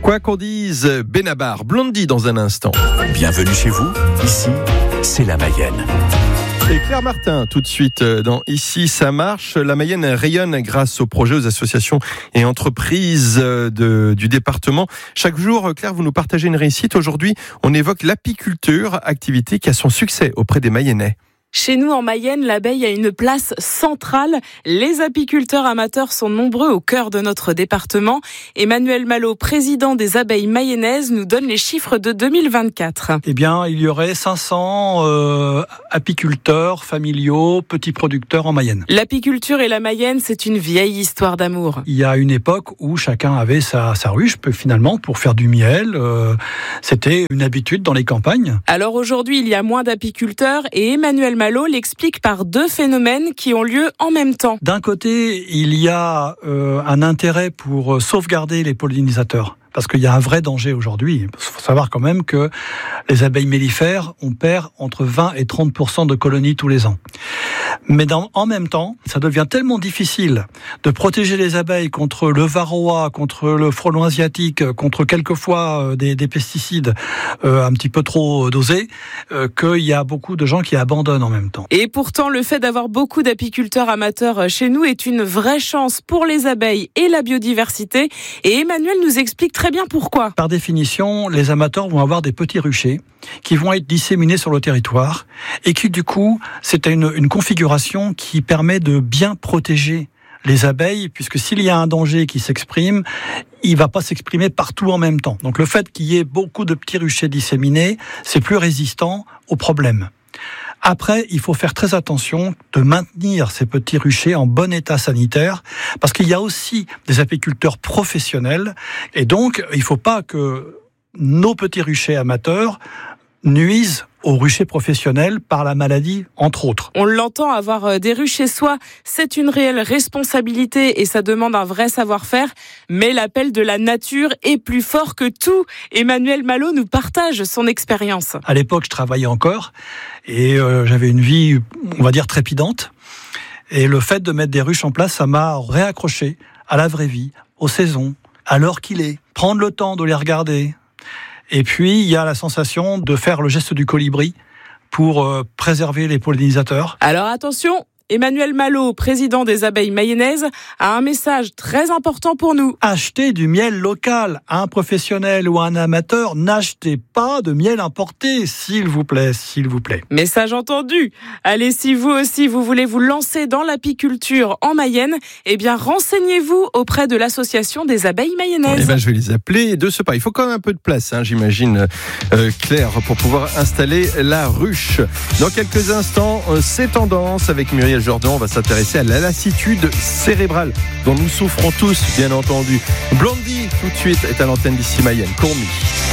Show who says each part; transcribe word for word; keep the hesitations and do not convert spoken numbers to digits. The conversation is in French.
Speaker 1: Quoi qu'on dise, Benabar, Blondie dans un instant.
Speaker 2: Bienvenue chez vous, ici, c'est la Mayenne.
Speaker 1: Et Claire Martin, tout de suite dans Ici ça marche. La Mayenne rayonne grâce aux projets, aux associations et entreprises de, du département. Chaque jour, Claire, vous nous partagez une réussite. Aujourd'hui, on évoque l'apiculture, activité qui a son succès auprès des Mayennais.
Speaker 3: Chez nous, en Mayenne, l'abeille a une place centrale. Les apiculteurs amateurs sont nombreux au cœur de notre département. Emmanuel Malo, président des abeilles mayennaises, nous donne les chiffres de deux mille vingt-quatre.
Speaker 4: Eh bien, il y aurait cinq cents euh, apiculteurs familiaux, petits producteurs en Mayenne.
Speaker 3: L'apiculture et la Mayenne, c'est une vieille histoire d'amour.
Speaker 4: Il y a une époque où chacun avait sa, sa ruche, finalement, pour faire du miel. Euh, c'était une habitude dans les campagnes.
Speaker 3: Alors aujourd'hui, il y a moins d'apiculteurs et Emmanuel Malo l'explique par deux phénomènes qui ont lieu en même temps.
Speaker 4: D'un côté, il y a euh, un intérêt pour sauvegarder les pollinisateurs. Parce qu'il y a un vrai danger aujourd'hui. Il faut savoir quand même que les abeilles mellifères, on perd entre vingt et trente pour cent de colonies tous les ans. Mais dans, en même temps, ça devient tellement difficile de protéger les abeilles contre le varroa, contre le frelon asiatique, contre quelquefois des, des pesticides euh, un petit peu trop dosés, euh, qu'il y a beaucoup de gens qui abandonnent en même temps.
Speaker 3: Et pourtant, le fait d'avoir beaucoup d'apiculteurs amateurs chez nous est une vraie chance pour les abeilles et la biodiversité. Et Emmanuel nous explique très bien pourquoi.
Speaker 4: Par définition, les amateurs vont avoir des petits ruchers qui vont être disséminés sur le territoire et qui, du coup, c'est une, une configuration qui permet de bien protéger les abeilles, puisque s'il y a un danger qui s'exprime, il ne va pas s'exprimer partout en même temps. Donc le fait qu'il y ait beaucoup de petits ruchers disséminés, c'est plus résistant aux problèmes. Après, il faut faire très attention de maintenir ces petits ruchers en bon état sanitaire, parce qu'il y a aussi des apiculteurs professionnels, et donc il ne faut pas que nos petits ruchers amateurs nuisent aux ruchers professionnels par la maladie, entre autres.
Speaker 3: On l'entend, avoir des ruches chez soi, c'est une réelle responsabilité et ça demande un vrai savoir-faire, mais l'appel de la nature est plus fort que tout. Emmanuel Malo nous partage son expérience.
Speaker 4: À l'époque, je travaillais encore et euh, j'avais une vie, on va dire, trépidante. Et le fait de mettre des ruches en place, ça m'a réaccroché à la vraie vie, aux saisons, à l'heure qu'il est. Prendre le temps de les regarder. Et puis, il y a la sensation de faire le geste du colibri pour euh, préserver les pollinisateurs.
Speaker 3: Alors attention, Emmanuel Malo, président des abeilles mayennaises, a un message très important pour nous.
Speaker 4: Achetez du miel local. Un professionnel ou un amateur, n'achetez pas de miel importé, s'il vous plaît, s'il vous plaît.
Speaker 3: Message entendu. Allez, si vous aussi, vous voulez vous lancer dans l'apiculture en Mayenne, eh bien, renseignez-vous auprès de l'association des abeilles mayennaises.
Speaker 1: Eh ben, je vais les appeler de ce pas. Il faut quand même un peu de place, hein, j'imagine, euh, Claire, pour pouvoir installer la ruche. Dans quelques instants, euh, c'est tendance avec Muriel Jourdan, on va s'intéresser à la lassitude cérébrale dont nous souffrons tous, bien entendu. Blondie, tout de suite, est à l'antenne d'Ici Mayenne. Courmis.